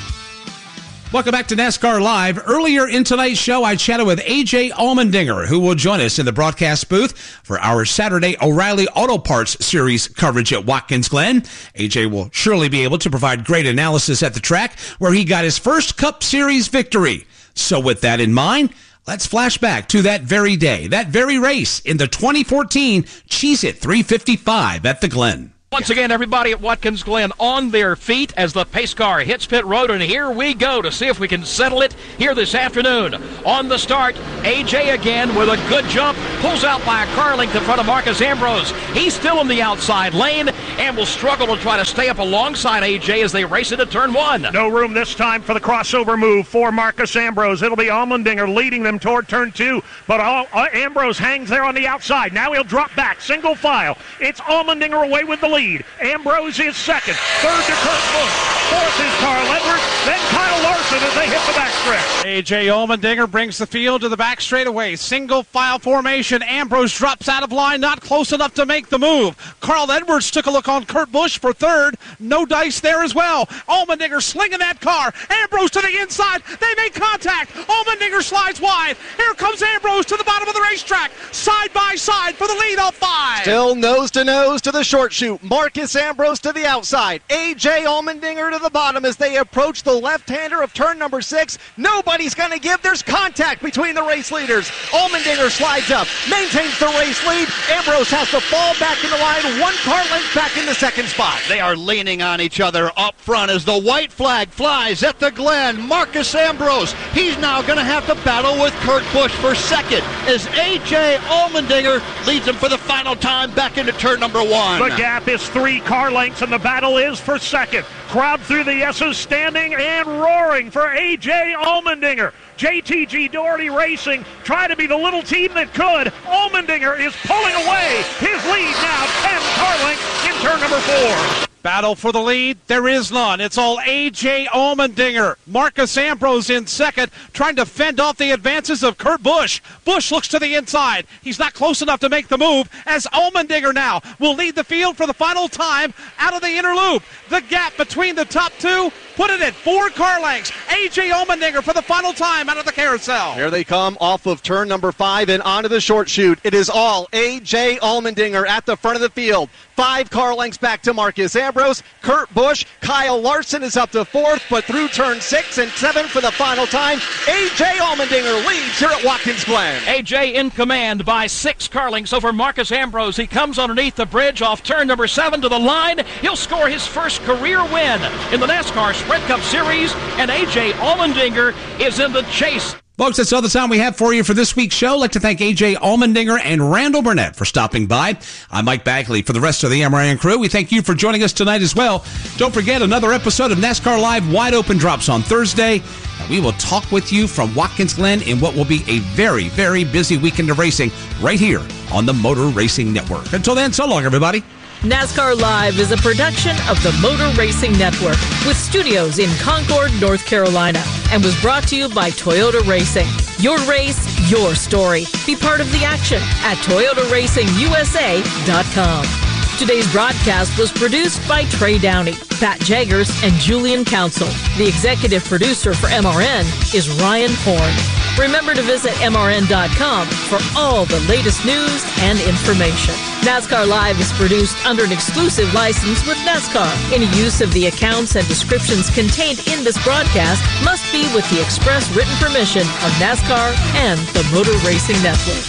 Welcome back to NASCAR Live. Earlier in tonight's show, I chatted with A J Allmendinger, who will join us in the broadcast booth for our Saturday O'Reilly Auto Parts Series coverage at Watkins Glen. A J will surely be able to provide great analysis at the track where he got his first Cup Series victory. So with that in mind, let's flash back to that very day, that very race in the twenty fourteen Cheez-It three fifty-five at the Glen. Once again, everybody at Watkins Glen on their feet as the pace car hits pit road, and here we go to see if we can settle it here this afternoon. On the start, A J again with a good jump, pulls out by a car length in front of Marcus Ambrose. He's still in the outside lane and will struggle to try to stay up alongside A J as they race into turn one. No room this time for the crossover move for Marcus Ambrose. It'll be Allmendinger leading them toward turn two, but all, uh, Ambrose hangs there on the outside. Now he'll drop back, single file. It's Allmendinger away with the lead. Ambrose is second. Third to Kurt Busch. Fourth is Carl Edwards. Then Kyle Larson as they hit the backstretch. A J Allmendinger brings the field to the back straightaway. Single file formation. Ambrose drops out of line, not close enough to make the move. Carl Edwards took a look on Kurt Busch for third. No dice there as well. Allmendinger slinging that car. Ambrose to the inside. They make contact. Allmendinger slides wide. Here comes Ambrose to the bottom of the racetrack. Side by side for the lead off five. Still nose to nose to the short chute. Marcus Ambrose to the outside. A J Allmendinger to the bottom as they approach the left-hander of turn number six. Nobody's going to give. There's contact between the race leaders. Allmendinger slides up, maintains the race lead. Ambrose has to fall back in the line. One car length back in the second spot. They are leaning on each other up front as the white flag flies at the Glen. Marcus Ambrose, he's now going to have to battle with Kurt Busch for second as A J Allmendinger leads him for the final time back into turn number one. The gap is three car lengths, and the battle is for second. Crowd through the S's standing and roaring for A J Allmendinger. J T G Doherty Racing trying to be the little team that could. Allmendinger is pulling away his lead now, ten car lengths in turn number four. Battle for the lead, there is none. It's all A J Allmendinger. Marcus Ambrose in second, trying to fend off the advances of Kurt Busch. Busch looks to the inside. He's not close enough to make the move, as Allmendinger now will lead the field for the final time out of the inner loop. The gap between the top two, put it at four car lengths. A J Allmendinger for the final time out of the carousel. Here they come off of turn number five and onto the short chute. It is all A J Allmendinger at the front of the field. Five car lengths back to Marcus Ambrose. Kurt Busch. Kyle Larson is up to fourth, but through turn six and seven for the final time, A J Allmendinger leads here at Watkins Glen. A J in command by six car lengths over Marcus Ambrose. He comes underneath the bridge off turn number seven to the line. He'll score his first career win in the NASCAR Sprint Cup Series, and A J Allmendinger is in the chase. Folks, that's all the time we have for you for this week's show. I'd like to thank A J Allmendinger and Randall Burnett for stopping by. I'm Mike Bagley. For the rest of the M R N crew, we thank you for joining us tonight as well. Don't forget, another episode of NASCAR Live Wide Open drops on Thursday. We will talk with you from Watkins Glen in what will be a very, very busy weekend of racing right here on the Motor Racing Network. Until then, so long, everybody. NASCAR Live is a production of the Motor Racing Network with studios in Concord, North Carolina, and was brought to you by Toyota Racing. Your race, your story. Be part of the action at Toyota Racing U S A dot com. Today's broadcast was produced by Trey Downey, Pat Jaggers, and Julian Council. The executive producer for M R N is Ryan Horn. Remember to visit M R N dot com for all the latest news and information. NASCAR Live is produced under an exclusive license with NASCAR. Any use of the accounts and descriptions contained in this broadcast must be with the express written permission of NASCAR and the Motor Racing Network.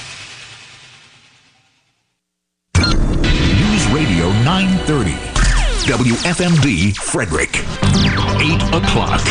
News Radio nine thirty. W F M D Frederick. eight o'clock.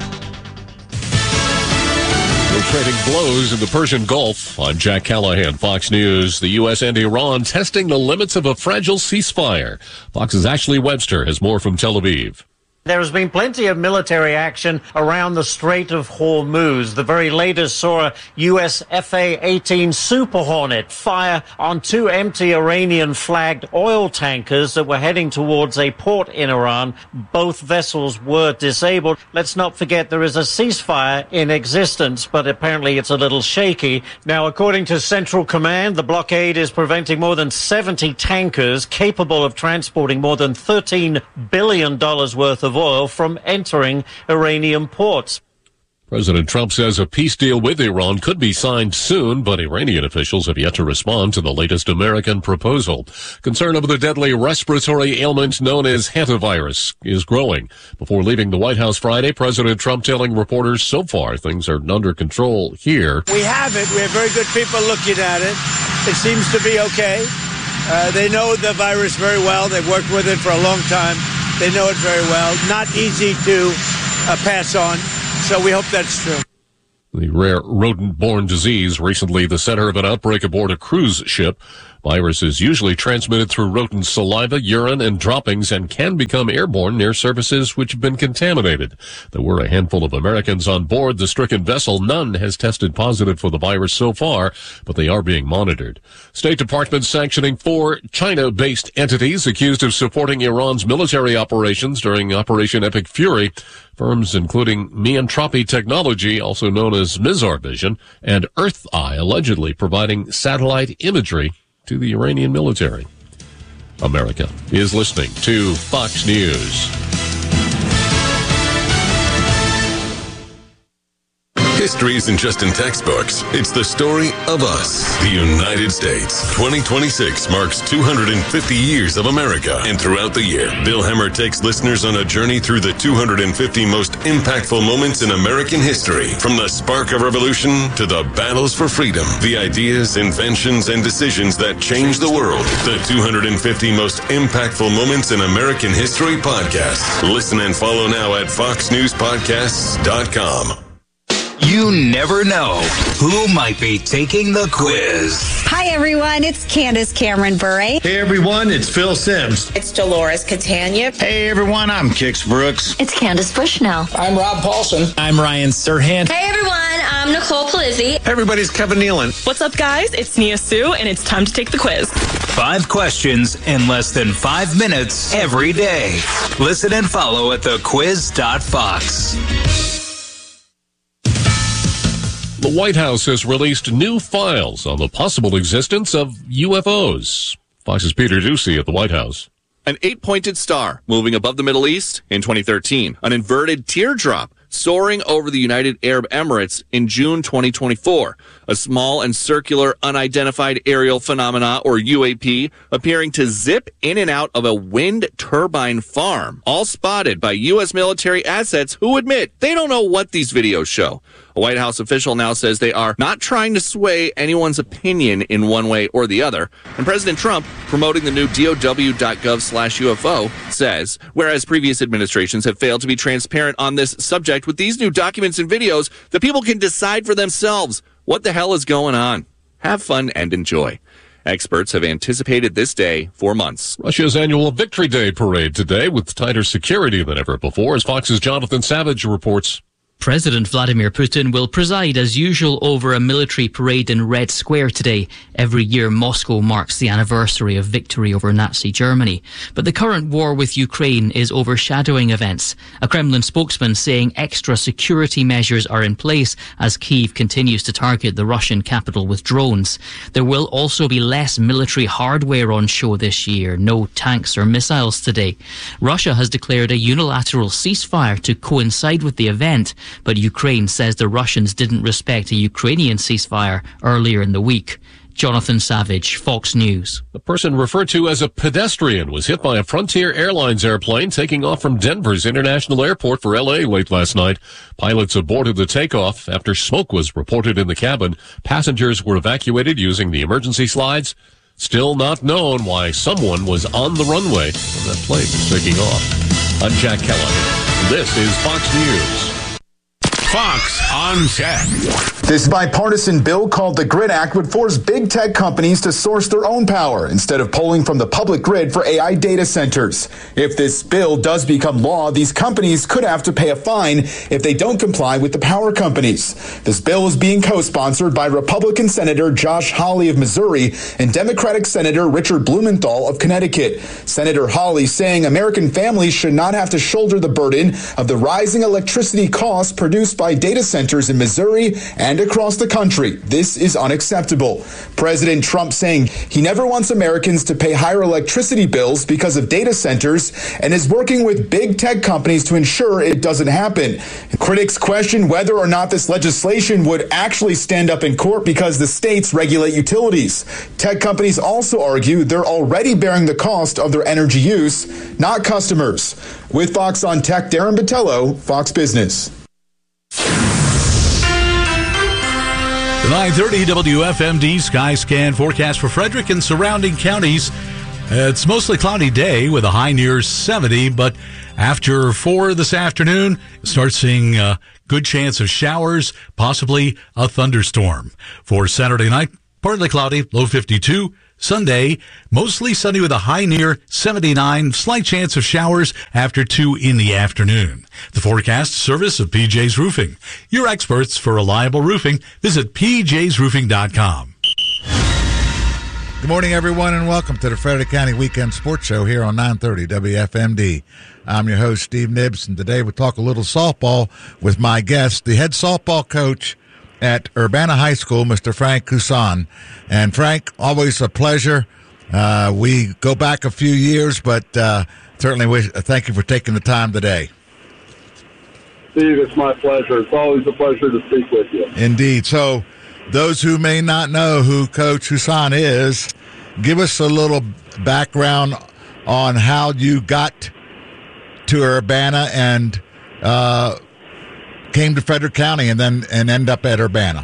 Trading blows in the Persian Gulf. I'm Jack Callahan, Fox News. The U S and Iran testing the limits of a fragile ceasefire. Fox's Ashley Webster has more from Tel Aviv. There has been plenty of military action around the Strait of Hormuz. The very latest saw a U S F A eighteen Super Hornet fire on two empty Iranian-flagged oil tankers that were heading towards a port in Iran. Both vessels were disabled. Let's not forget there is a ceasefire in existence, but apparently it's a little shaky. Now, according to Central Command, the blockade is preventing more than seventy tankers capable of transporting more than thirteen billion dollars worth of oil from entering Iranian ports. President Trump says a peace deal with Iran could be signed soon, but Iranian officials have yet to respond to the latest American proposal. Concern over the deadly respiratory ailment known as hantavirus is growing. Before leaving the White House Friday, President Trump telling reporters so far things are under control here. We have it. We have very good people looking at it. It seems to be okay. Uh, they know the virus very well. They've worked with it for a long time. They know it very well. Not easy to uh, pass on. So we hope that's true. The rare rodent-borne disease, recently the center of an outbreak aboard a cruise ship. Virus is usually transmitted through rodent saliva, urine, and droppings and can become airborne near surfaces which have been contaminated. There were a handful of Americans on board the stricken vessel. None has tested positive for the virus so far, but they are being monitored. State Department sanctioning four China-based entities accused of supporting Iran's military operations during Operation Epic Fury. Firms including Miantropi Technology, also known as Mizar Vision, and Earth Eye, allegedly providing satellite imagery to the Iranian military. America is listening to Fox News. History isn't just in textbooks. It's the story of us, the United States. twenty twenty-six marks two hundred fifty years of America. And throughout the year, Bill Hemmer takes listeners on a journey through the two hundred fifty most impactful moments in American history. From the spark of revolution to the battles for freedom, the ideas, inventions, and decisions that changed the world. The two hundred fifty most impactful moments in American history podcast. Listen and follow now at fox news podcasts dot com. You never know who might be taking the quiz. Hi, everyone. It's Candace Cameron Bure. Hey, everyone. It's Phil Sims. It's Dolores Catania. Hey, everyone. I'm Kix Brooks. It's Candace Bushnell. I'm Rob Paulson. I'm Ryan Serhant. Hey, everyone. I'm Nicole Palizzi. Hey, everybody's Kevin Nealon. What's up, guys? It's Nia Sue, and it's time to take the quiz. Five questions in less than five minutes every day. Listen and follow at the quiz dot fox. The White House has released new files on the possible existence of U F Os. Fox's Peter Ducey at the White House. An eight-pointed star moving above the Middle East in twenty thirteen. An inverted teardrop soaring over the United Arab Emirates in June twenty twenty-four. A small and circular unidentified aerial phenomena, or U A P, appearing to zip in and out of a wind turbine farm. All spotted by U S military assets who admit they don't know what these videos show. A White House official now says they are not trying to sway anyone's opinion in one way or the other. And President Trump, promoting the new D O W dot gov slash U F O, says, whereas previous administrations have failed to be transparent on this subject, with these new documents and videos, the people can decide for themselves what the hell is going on. Have fun and enjoy. Experts have anticipated this day for months. Russia's annual Victory Day parade today with tighter security than ever before, as Fox's Jonathan Savage reports. President Vladimir Putin will preside as usual over a military parade in Red Square today. Every year, Moscow marks the anniversary of victory over Nazi Germany. But the current war with Ukraine is overshadowing events. A Kremlin spokesman saying extra security measures are in place as Kyiv continues to target the Russian capital with drones. There will also be less military hardware on show this year. No tanks or missiles today. Russia has declared a unilateral ceasefire to coincide with the event, but Ukraine says the Russians didn't respect a Ukrainian ceasefire earlier in the week. Jonathan Savage, Fox News. A person referred to as a pedestrian was hit by a Frontier Airlines airplane taking off from Denver's International Airport for L A late last night. Pilots aborted the takeoff after smoke was reported in the cabin. Passengers were evacuated using the emergency slides. Still not known why someone was on the runway when that plane was taking off. I'm Jack Keller. This is Fox News. Fox on Tech. This bipartisan bill called the GRID Act would force big tech companies to source their own power instead of pulling from the public grid for A I data centers. If this bill does become law, these companies could have to pay a fine if they don't comply with the power companies. This bill is being co-sponsored by Republican Senator Josh Hawley of Missouri and Democratic Senator Richard Blumenthal of Connecticut. Senator Hawley saying American families should not have to shoulder the burden of the rising electricity costs produced by data centers in Missouri and across the country. This is unacceptable. President Trump saying he never wants Americans to pay higher electricity bills because of data centers and is working with big tech companies to ensure it doesn't happen. Critics question whether or not this legislation would actually stand up in court because the states regulate utilities. Tech companies also argue they're already bearing the cost of their energy use, not customers. With Fox on Tech, Darren Botello, Fox Business. The nine thirty W F M D Sky Scan forecast for Frederick and surrounding counties. It's mostly cloudy day with a high near seventy, but after four this afternoon, start seeing a good chance of showers, possibly a thunderstorm. For Saturday night, partly cloudy, low fifty-two. Sunday, mostly sunny with a high near seventy-nine, slight chance of showers after two in the afternoon. The forecast service of P J's Roofing. Your experts for reliable roofing. Visit P Js roofing dot com. Good morning, everyone, and welcome to the Frederick County Weekend Sports Show here on nine thirty W F M D. I'm your host, Steve Nibbs, and today we'll talk a little softball with my guest, the head softball coach at Urbana High School, Mister Frank Kusan. And Frank, always a pleasure. Uh, we go back a few years, but uh, certainly we thank you for taking the time today. Steve, it's my pleasure. It's always a pleasure to speak with you. Indeed. So those who may not know who Coach Kusan is, give us a little background on how you got to Urbana and uh came to Frederick County and then and end up at Urbana.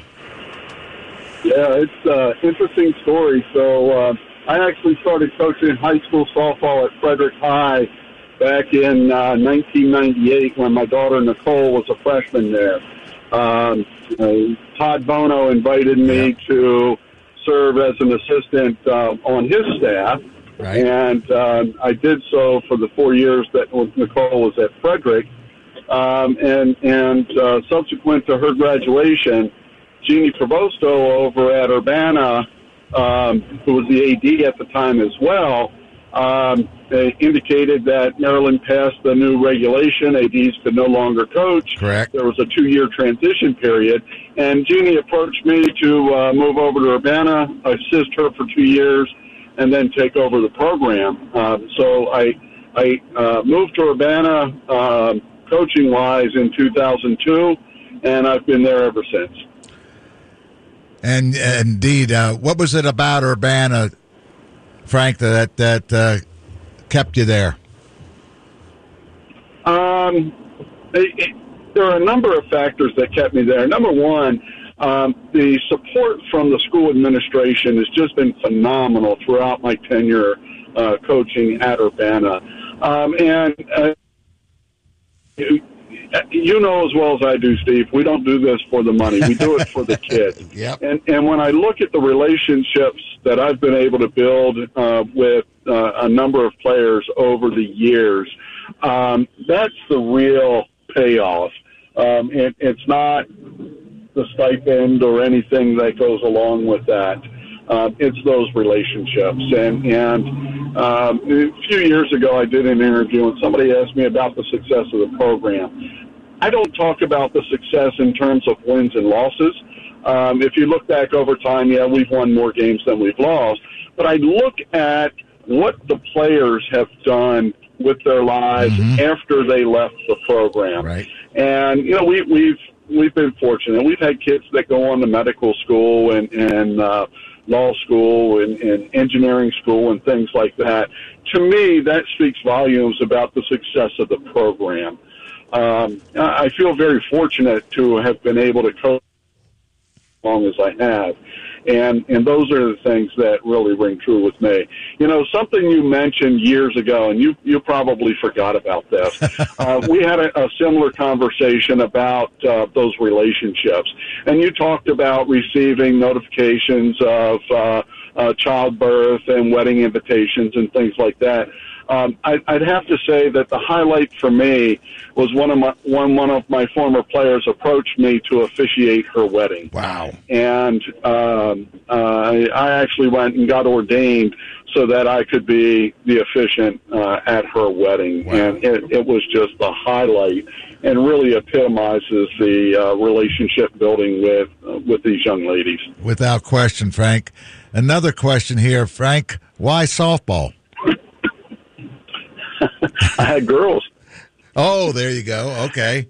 Yeah, it's an interesting story. So uh, I actually started coaching high school softball at Frederick High back in uh, nineteen ninety-eight when my daughter Nicole was a freshman there. Um, uh, Todd Bono invited me yeah. to serve as an assistant uh, on his staff, right. and uh, I did so for the four years that Nicole was at Frederick. Um, and and uh, subsequent to her graduation, Jeannie Provosto over at Urbana, um, who was the A D at the time as well, um, indicated that Maryland passed the new regulation. A Ds could no longer coach. Correct. There was a two-year transition period. And Jeannie approached me to uh, move over to Urbana, assist her for two years, and then take over the program. Uh, so I, I uh, moved to Urbana uh, coaching-wise in two thousand two, and I've been there ever since. And uh, indeed, uh, what was it about Urbana, Frank, that that uh, kept you there? Um, it, it, there are a number of factors that kept me there. Number one, um, the support from the school administration has just been phenomenal throughout my tenure uh, coaching at Urbana. Um, and uh, you know as well as I do, Steve, we don't do this for the money. We do it for the kids. Yep. And and when I look at the relationships that I've been able to build uh, with uh, a number of players over the years, um, that's the real payoff. Um, it, it's not the stipend or anything that goes along with that. Uh, it's those relationships. And, and um, a few years ago, I did an interview, and somebody asked me about the success of the program. I don't talk about the success in terms of wins and losses. Um, if you look back over time, yeah, we've won more games than we've lost. But I look at what the players have done with their lives mm-hmm. after they left the program. Right. And, you know, we, we've we've been fortunate. We've had kids that go on to medical school and, and uh, law school and, and engineering school and things like that. To me, that speaks volumes about the success of the program. Um, I feel very fortunate to have been able to coach long as I have. And and those are the things that really ring true with me. You know, something you mentioned years ago, and you, you probably forgot about this. uh, we had a, a similar conversation about uh, those relationships. And you talked about receiving notifications of uh, uh, childbirth and wedding invitations and things like that. Um, I, I'd have to say that the highlight for me was one of my one one of my former players approached me to officiate her wedding. Wow! And um, uh, I, I actually went and got ordained so that I could be the officiant uh, at her wedding, wow. and it, it was just the highlight, and really epitomizes the uh, relationship building with uh, with these young ladies. Without question, Frank. Another question here, Frank. Why softball? I had girls. Oh, there you go. Okay.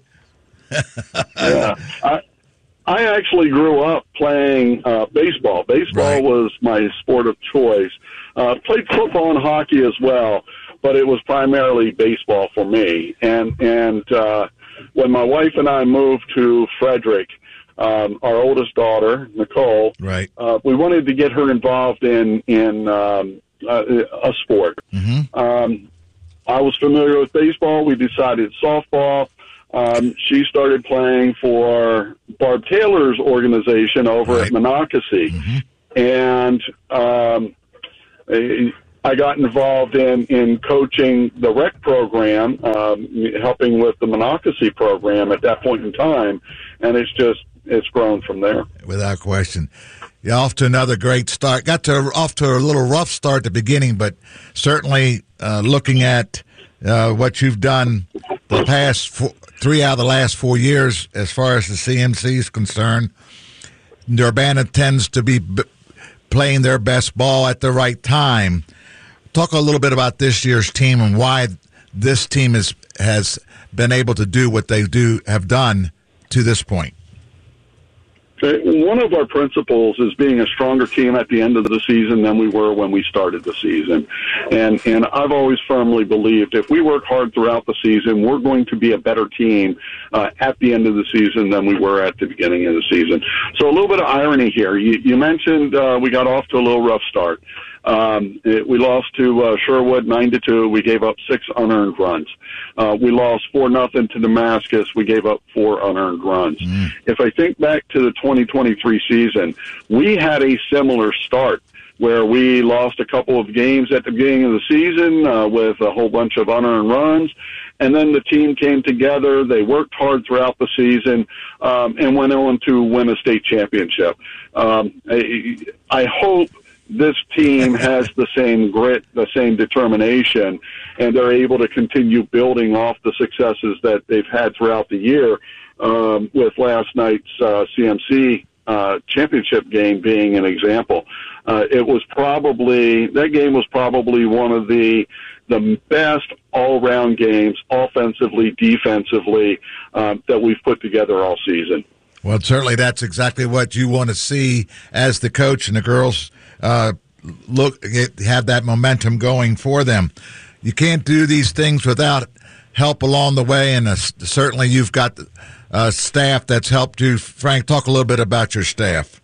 yeah, I I actually grew up playing uh, baseball. Baseball right. was my sport of choice. Uh, played football and hockey as well, but it was primarily baseball for me. And and uh, when my wife and I moved to Frederick, um, our oldest daughter Nicole, right, uh, we wanted to get her involved in in um, uh, a sport. Mm-hmm. Um, I was familiar with baseball. We decided softball. Um, she started playing for Barb Taylor's organization over right. at Monocacy. Mm-hmm. And um, I got involved in, in coaching the rec program, um, helping with the Monocacy program at that point in time. And it's just, it's grown from there. Without question. You're off to another great start. Got to off to a little rough start at the beginning, but certainly uh, looking at uh, what you've done the past four, three out of the last four years as far as the C M C is concerned, Urbana tends to be b- playing their best ball at the right time. Talk a little bit about this year's team and why this team is, has been able to do what they do have done to this point. One of our principles is being a stronger team at the end of the season than we were when we started the season. And and I've always firmly believed if we work hard throughout the season, we're going to be a better team uh, at the end of the season than we were at the beginning of the season. So a little bit of irony here. You, you mentioned uh, we got off to a little rough start. Um, it, we lost to uh, Sherwood nine to two. We gave up six unearned runs. Uh, we lost four nothing to Damascus. We gave up four unearned runs. Mm. If I think back to the twenty twenty-three season, we had a similar start where we lost a couple of games at the beginning of the season uh, with a whole bunch of unearned runs. And then the team came together. They worked hard throughout the season um, and went on to win a state championship. Um, I, I hope this team has the same grit, the same determination, and they're able to continue building off the successes that they've had throughout the year, um, with last night's uh, C M C uh, championship game being an example. Uh, it was probably, that game was probably one of the the best all-round games, offensively, defensively, um, that we've put together all season. Well, certainly that's exactly what you want to see as the coach, and the girls uh, look get, have that momentum going for them. You can't do these things without help along the way, and uh, certainly you've got uh, staff that's helped you. Frank, talk a little bit about your staff.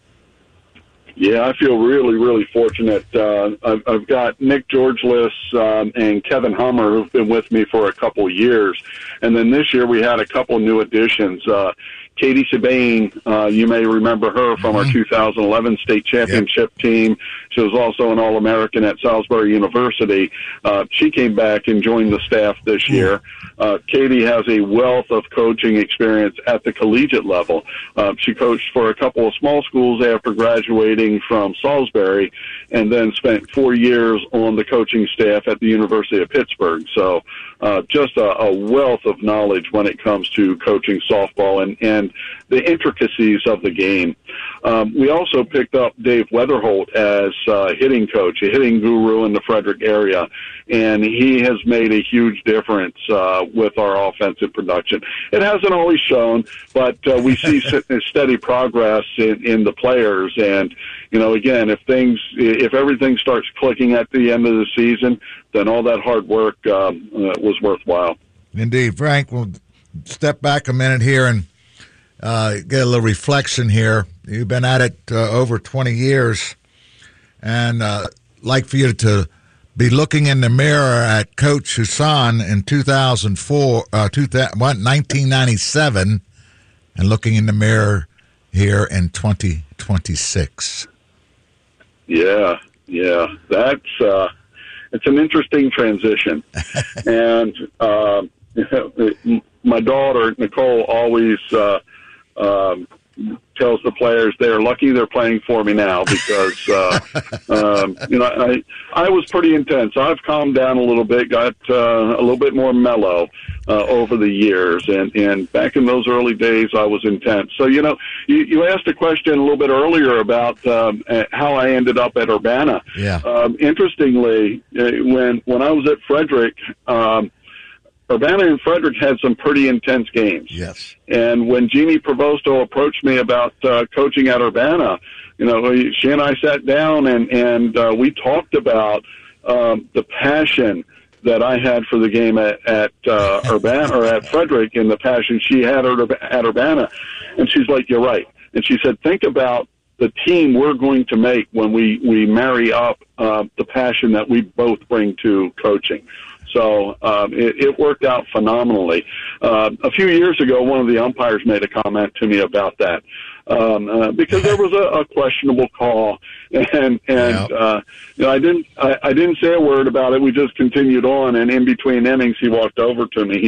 Yeah, I feel really, really fortunate. Uh, I've, I've got Nick Georgelis um, and Kevin Hummer, who've been with me for a couple of years. And then this year we had a couple new additions. Uh, Katie Sabane, uh, you may remember her from mm-hmm. our two thousand eleven state championship yep. team. She was also an All-American at Salisbury University. Uh, she came back and joined the staff this mm-hmm. year. Uh, Katie has a wealth of coaching experience at the collegiate level. Uh, she coached for a couple of small schools after graduating from Salisbury, and then spent four years on the coaching staff at the University of Pittsburgh. So uh, just a, a wealth of knowledge when it comes to coaching softball and, and the intricacies of the game. Um, we also picked up Dave Weatherholt as uh, hitting coach, a hitting guru in the Frederick area, and he has made a huge difference uh, with our offensive production. It hasn't always shown, but uh, we see steady progress in, in the players. And, you know, again, if things, if everything starts clicking at the end of the season, then all that hard work um, uh, was worthwhile. Indeed. Frank, we'll step back a minute here and uh, get a little reflection here. You've been at it uh, over twenty years, and uh, like for you to be looking in the mirror at Coach Husan in two thousand four, uh, two thousand, what, nineteen ninety-seven, and looking in the mirror here in twenty twenty-six. Yeah, yeah, that's uh, it's an interesting transition, and uh, my daughter Nicole always uh, um, tells the players they're lucky they're playing for me now because uh, um, you know I I was pretty intense. I've calmed down a little bit, got uh, a little bit more mellow uh, over the years, and and back in those early days I was intense. So you know you, you asked a question a little bit earlier about um, how I ended up at Urbana. Yeah. Um, interestingly, when when I was at Frederick. Um, Urbana and Frederick had some pretty intense games. Yes. And when Jeannie Provosto approached me about uh, coaching at Urbana, you know, she and I sat down and, and uh, we talked about um, the passion that I had for the game at, at uh, Urbana or at Frederick and the passion she had at Urbana. And she's like, you're right. And she said, think about the team we're going to make when we, we marry up uh, the passion that we both bring to coaching. So um, it, it worked out phenomenally. Uh, a few years ago, one of the umpires made a comment to me about that um, uh, because there was a, a questionable call, and and yep. uh, you know I didn't I, I didn't say a word about it. We just continued on, and in between innings, he walked over to me. He